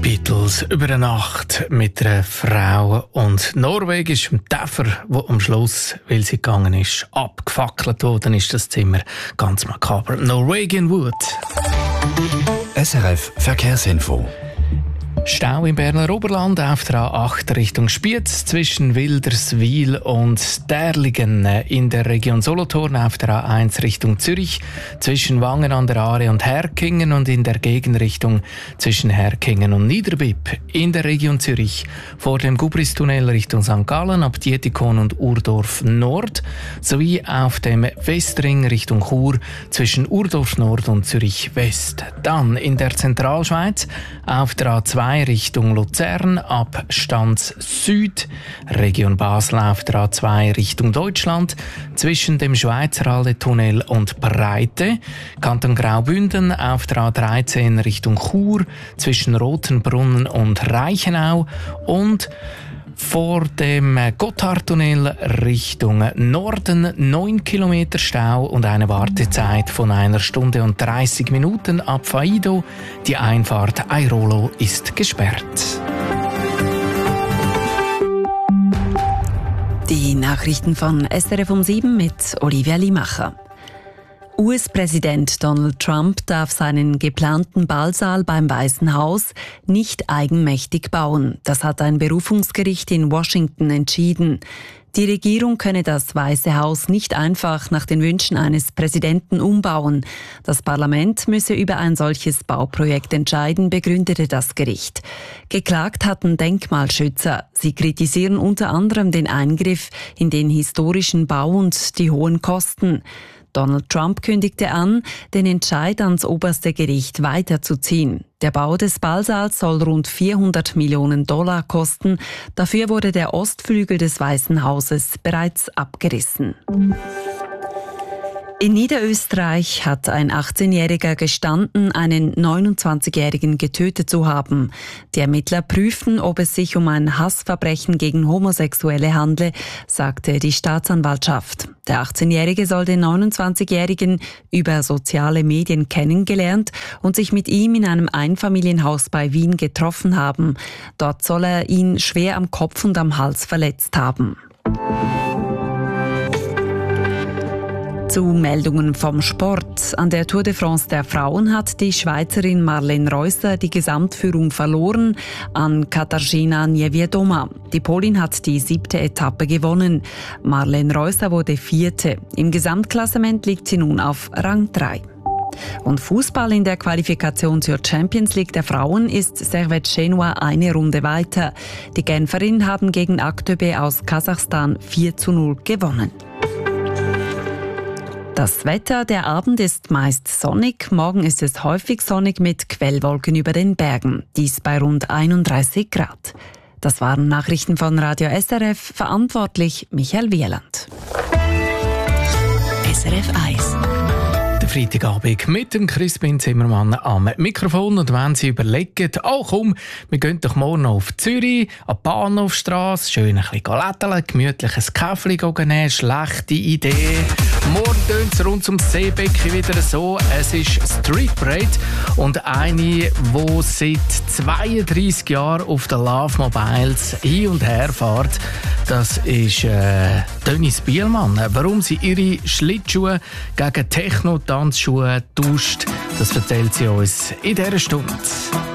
Beatles über eine Nacht mit einer Frau und norwegischem Täfer, wo am Schluss, weil sie gegangen ist, abgefackelt worden ist, das Zimmer ganz makaber. Norwegian Wood. SRF Verkehrsinfo. Stau im Berner Oberland auf der A8 Richtung Spiez zwischen Wilderswil und Derligen, in der Region Solothurn auf der A1 Richtung Zürich zwischen Wangen an der Aare und Herkingen und in der Gegenrichtung zwischen Herkingen und Niederbipp in der Region Zürich vor dem Gubristunnel Richtung St. Gallen ab Dietikon und Urdorf Nord sowie auf dem Westring Richtung Chur zwischen Urdorf Nord und Zürich West. Dann in der Zentralschweiz auf der A2 Richtung Luzern ab Stanz Süd, Region Basel auf der A2 Richtung Deutschland zwischen dem Schweizerhalde-Tunnel und Breite, Kanton Graubünden auf der A13 Richtung Chur zwischen Rotenbrunnen und Reichenau und vor dem Gotthardtunnel Richtung Norden 9 Kilometer Stau und eine Wartezeit von 1 Stunde und 30 Minuten ab Faido. Die Einfahrt Airolo ist gesperrt. Die Nachrichten von SRF um 7 mit Olivia Limacher. US-Präsident Donald Trump darf seinen geplanten Ballsaal beim Weißen Haus nicht eigenmächtig bauen. Das hat ein Berufungsgericht in Washington entschieden. Die Regierung könne das Weiße Haus nicht einfach nach den Wünschen eines Präsidenten umbauen. Das Parlament müsse über ein solches Bauprojekt entscheiden, begründete das Gericht. Geklagt hatten Denkmalschützer. Sie kritisieren unter anderem den Eingriff in den historischen Bau und die hohen Kosten. Donald Trump kündigte an, den Entscheid ans oberste Gericht weiterzuziehen. Der Bau des Ballsaals soll rund $400 Millionen kosten. Dafür wurde der Ostflügel des Weißen Hauses bereits abgerissen. In Niederösterreich hat ein 18-Jähriger gestanden, einen 29-Jährigen getötet zu haben. Die Ermittler prüften, ob es sich um ein Hassverbrechen gegen Homosexuelle handle, sagte die Staatsanwaltschaft. Der 18-Jährige soll den 29-Jährigen über soziale Medien kennengelernt und sich mit ihm in einem Einfamilienhaus bei Wien getroffen haben. Dort soll er ihn schwer am Kopf und am Hals verletzt haben. Zu Meldungen vom Sport. An der Tour de France der Frauen hat die Schweizerin Marlene Reusser die Gesamtführung verloren an Katarzyna Niewiadoma. Die Polin hat die 7. Etappe gewonnen. Marlene Reusser wurde 4. Im Gesamtklassement liegt sie nun auf Rang 3. Und Fußball in der Qualifikation zur Champions League der Frauen ist Servette Genua eine Runde weiter. Die Genferinnen haben gegen Aktöbe aus Kasachstan 4:0 gewonnen. Das Wetter, der Abend ist meist sonnig, morgen ist es häufig sonnig mit Quellwolken über den Bergen, dies bei rund 31 Grad. Das waren Nachrichten von Radio SRF, verantwortlich Michael Wieland. SRF 1. Der Freitagabend mit dem Crispin Zimmermann am Mikrofon. Und wenn Sie überlegen, komm, wir gehen doch morgen auf Zürich, an die Bahnhofstrasse, schön ein bisschen lätteln, gemütliches Käffchen nehmen, schlechte Idee. Morgen tönt es rund ums Seebecken wieder so. Es ist Street Parade und eine, die seit 32 Jahren auf den Love Mobiles hin und her fährt, das ist Dennis Bielmann. Warum sie ihre Schlittschuhe gegen Techno-Tanzschuhe tauscht, das erzählt sie uns in dieser Stunde.